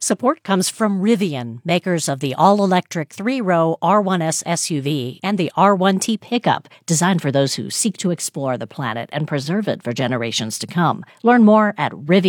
Support comes from Rivian, makers of the all-electric 3-row R1S SUV and the R1T pickup, designed for those who seek to explore the planet and preserve it for generations to come. Learn more at Rivian.